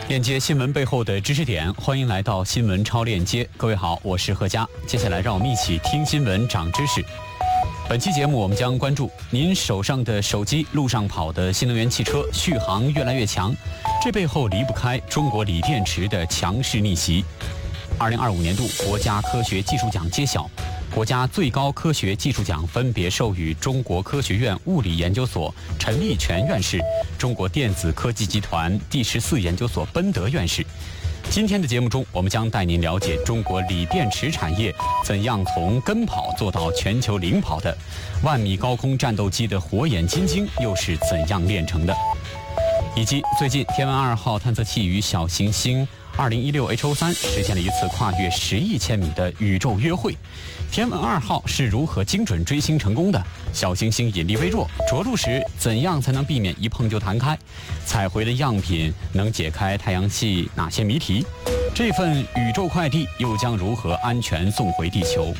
链接新闻背后的知识点，欢迎来到新闻超链接。各位好，我是何佳。接下来让我们一起听新闻长知识。本期节目我们将关注您手上的手机路上跑的新能源汽车续航越来越强，这背后离不开中国锂电池的强势逆袭。2025年度国家科学技术奖揭晓，国家最高科学技术奖分别授予中国科学院物理研究所陈立全院士、中国电子科技集团第14研究所奔德院士。今天的节目中，我们将带您了解中国锂电池产业怎样从跟跑做到全球领跑的，万米高空战斗机的火眼金睛又是怎样炼成的，以及最近天问2号探测器与小行星2016 HO3 实现了一次跨越10亿千米的宇宙约会。天问2号是如何精准追星成功的？小行星引力微弱，着陆时怎样才能避免一碰就弹开？采回的样品能解开太阳系哪些谜题？这份宇宙快递又将如何安全送回地球？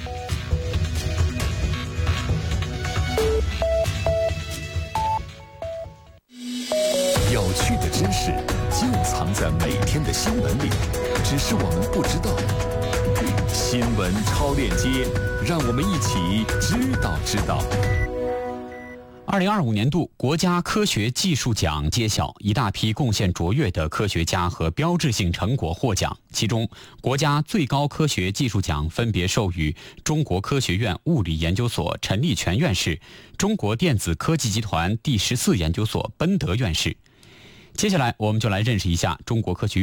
有趣的知识就藏在每天的新闻里，只是我们不知道。新闻超链接，让我们一起知道。 2025年度国家科学技术奖揭晓，一大批贡献卓越的科学家和标志性成果获奖。其中，国家最高科学技术奖分别授予中国科学院物理研究所陈立全院士、中国电子科技集团第14研究所奔德院士。接下来，我们就来认识一下中国科学院